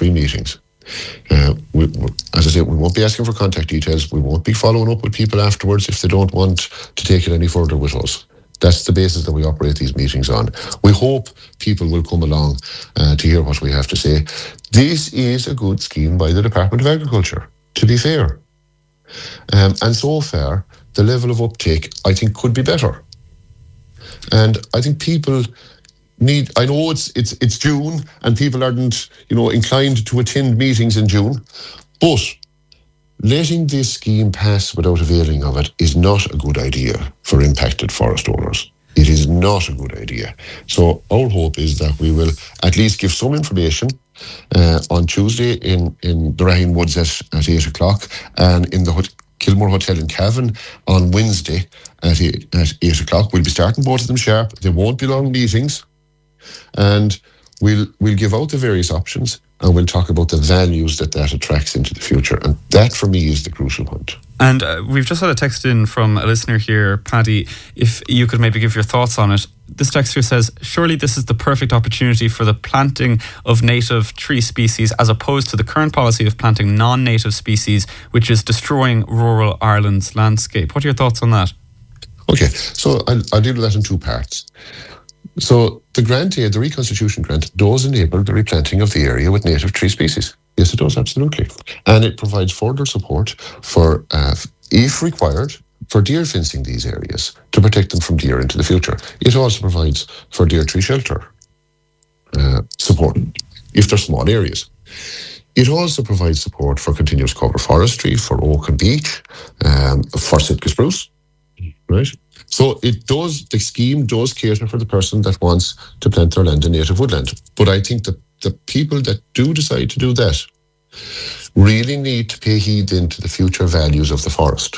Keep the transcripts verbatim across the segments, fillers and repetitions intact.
three meetings. Uh, we, as I say, we won't be asking for contact details. We won't be following up with people afterwards if they don't want to take it any further with us. That's the basis that we operate these meetings on. We hope people will come along uh, to hear what we have to say. This is a good scheme by the Department of Agriculture, to be fair. Um, and so far, the level of uptake, I think, could be better. And I think people need, I know it's it's it's June and people aren't, you know, inclined to attend meetings in June, but letting this scheme pass without availing of it is not a good idea for impacted forest owners. It is not a good idea. So our hope is that we will at least give some information uh, on Tuesday in, in the Raheen Woods at, at eight o'clock and in the Hot- Kilmore Hotel in Cavan on Wednesday at eight, at eight o'clock. We'll be starting both of them sharp. There won't be long meetings. And we'll we'll give out the various options and we'll talk about the values that that attracts into the future. And that, for me, is the crucial point. And uh, we've just had a text in from a listener here, Paddy, if you could maybe give your thoughts on it. This text here says, surely this is the perfect opportunity for the planting of native tree species as opposed to the current policy of planting non-native species, which is destroying rural Ireland's landscape. What are your thoughts on that? Okay, so I'll, I'll deal with that in two parts. So the grant aid, the reconstitution grant, does enable the replanting of the area with native tree species. Yes, it does, absolutely. And it provides further support for, uh, if required, for deer fencing these areas to protect them from deer into the future. It also provides for deer tree shelter uh, support if they're small areas. It also provides support for continuous cover forestry, for oak and beech, um, for Sitka spruce, right? So it does, the scheme does cater for the person that wants to plant their land in native woodland. But I think that the people that do decide to do that really need to pay heed into the future values of the forest.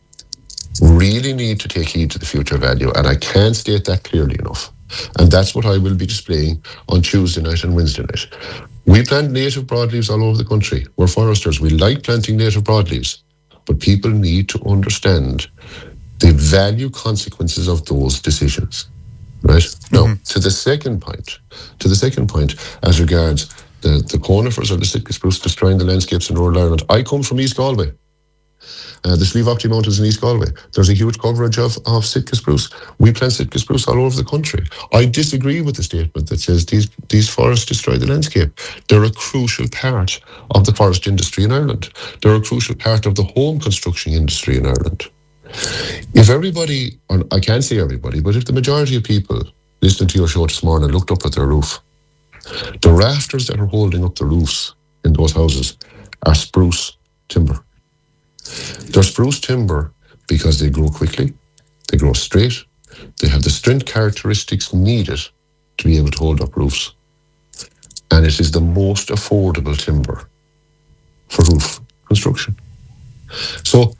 Really need to take heed to the future value. And I can't state that clearly enough. And that's what I will be displaying on Tuesday night and Wednesday night. We plant native broadleaves all over the country. We're foresters. We like planting native broadleaves. But people need to understand the value consequences of those decisions, right? Mm-hmm. Now, to the second point, to the second point, as regards the, the conifers or the Sitka spruce destroying the landscapes in rural Ireland. I come from East Galway. Uh, the Slieve Aughty Mountains in East Galway. There's a huge coverage of, of Sitka spruce. We plant Sitka spruce all over the country. I disagree with the statement that says these, these forests destroy the landscape. They're a crucial part of the forest industry in Ireland. They're a crucial part of the home construction industry in Ireland. If everybody, or I can't say everybody, but if the majority of people listening to your show this morning looked up at their roof, the rafters that are holding up the roofs in those houses are spruce timber. They're spruce timber because they grow quickly, they grow straight, they have the strength characteristics needed to be able to hold up roofs. And it is the most affordable timber for roof construction. So,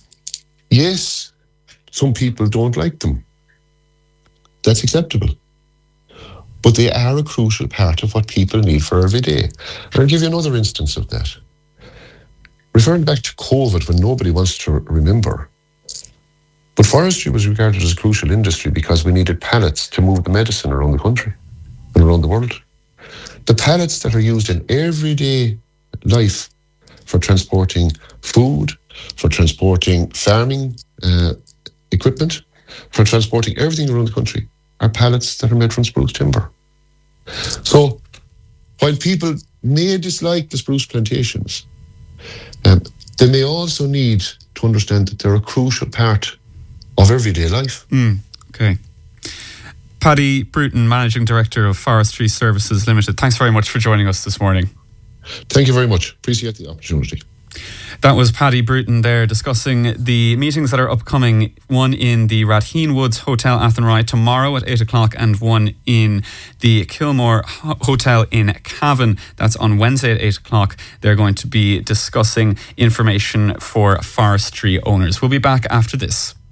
yes, some people don't like them. That's acceptable. But they are a crucial part of what people need for every day. And I'll give you another instance of that. Referring back to COVID, when nobody wants to remember, but forestry was regarded as a crucial industry because we needed pallets to move the medicine around the country and around the world. The pallets that are used in everyday life for transporting food, for transporting farming uh, equipment, for transporting everything around the country, are pallets that are made from spruce timber. So, while people may dislike the spruce plantations, um, they may also need to understand that they're a crucial part of everyday life. Mm, okay. Paddy Bruton, Managing Director of Forestry Services Limited, thanks very much for joining us this morning. Thank you very much. Appreciate the opportunity. That was Paddy Bruton there discussing the meetings that are upcoming, one in the Raheen Woods Hotel Athenry tomorrow at eight o'clock and one in the Kilmore Hotel in Cavan. That's on Wednesday at eight o'clock. They're going to be discussing information for forestry owners. We'll be back after this.